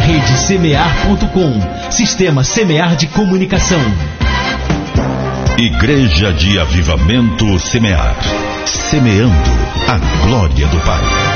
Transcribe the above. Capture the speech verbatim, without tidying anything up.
rede semear ponto com, Sistema Semear de Comunicação. Igreja de Avivamento Semear, semeando a glória do Pai.